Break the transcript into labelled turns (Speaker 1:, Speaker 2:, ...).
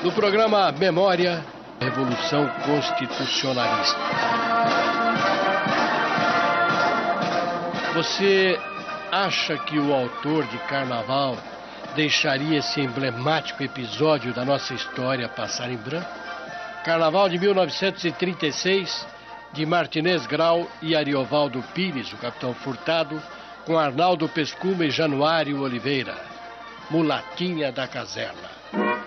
Speaker 1: No programa Memória, Revolução Constitucionalista. Você acha que o autor de Carnaval deixaria esse emblemático episódio da nossa história passar em branco? Carnaval de 1936, de Martinez Grau e Ariovaldo Pires, o Capitão Furtado, com Arnaldo Pescuma e Januário Oliveira, Mulatinha da Caserna.